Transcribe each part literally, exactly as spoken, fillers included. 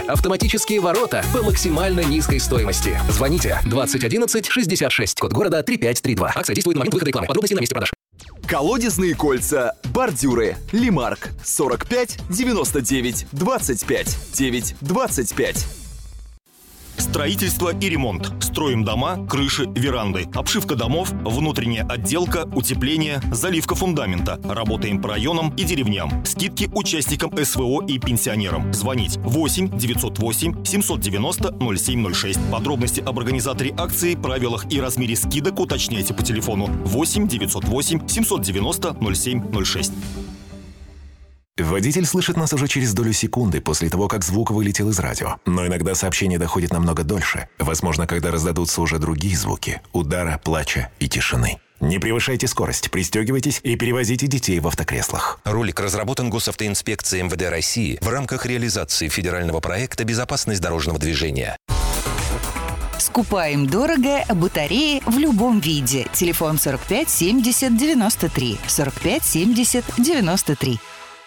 Автоматические ворота по максимально низкой стоимости. Звоните двадцать одиннадцать шестьдесят шесть, код города три пять три два. Акция действует на момент выхода рекламы. Подробности на месте продаж. Колодезные кольца, бордюры, Лимарк, сорок пять девяносто девять двадцать пять девять двадцать пять. Строительство и ремонт. Строим дома, крыши, веранды. Обшивка домов, внутренняя отделка, утепление, заливка фундамента. Работаем по районам и деревням. Скидки участникам СВО и пенсионерам. Звонить восемь девятьсот восемь семьсот девяносто ноль семь ноль шесть. Подробности об организаторе акции, правилах и размере скидок уточняйте по телефону восемь девятьсот восемь семьсот девяносто ноль семь ноль шесть. Водитель слышит нас уже через долю секунды после того, как звук вылетел из радио. Но иногда сообщение доходит намного дольше. Возможно, когда раздадутся уже другие звуки – удара, плача и тишины. Не превышайте скорость, пристегивайтесь и перевозите детей в автокреслах. Ролик разработан Госавтоинспекцией эм вэ дэ России в рамках реализации федерального проекта «Безопасность дорожного движения». Скупаем дорого батареи в любом виде. Телефон сорок пять семьдесят девяносто три. сорок пять семьдесят девяносто три.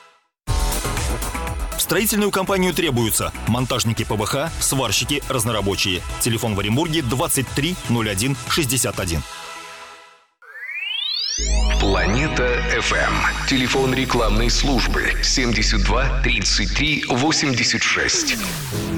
В строительную компанию требуются монтажники ПВХ, сварщики, разнорабочие. Телефон в Оренбурге двадцать три ноль один шестьдесят один. Планета эф эм. Телефон рекламной службы семьдесят два тридцать три восемьдесят шесть.